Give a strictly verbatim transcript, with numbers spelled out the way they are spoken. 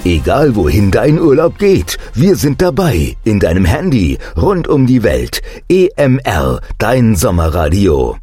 Egal wohin dein Urlaub geht, wir sind dabei, in deinem Handy, rund um die Welt. E M R, dein Sommerradio.